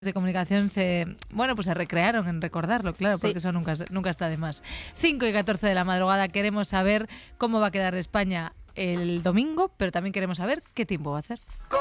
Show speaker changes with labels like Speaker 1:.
Speaker 1: de comunicación pues se recrearon en recordarlo, claro, porque eso nunca está de más. 5:14 de la madrugada, queremos saber cómo va a quedar España el domingo, pero también queremos saber qué tiempo va a hacer.